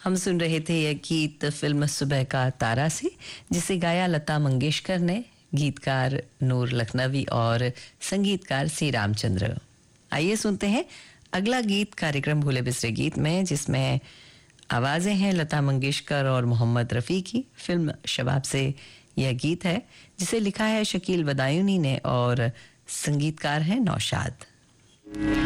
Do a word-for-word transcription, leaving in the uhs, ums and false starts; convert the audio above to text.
हम सुन रहे थे यह गीत फिल्म सुबह का तारा से, जिसे गाया लता मंगेशकर ने, गीतकार नूर लखनवी और संगीतकार सी रामचंद्र। आइए सुनते हैं अगला गीत कार्यक्रम भूले बिसरे गीत में, जिसमें आवाजें हैं लता मंगेशकर और मोहम्मद रफ़ी की। फिल्म शबाब से यह गीत है, जिसे लिखा है शकील बदायूनी ने और संगीतकार है नौशाद।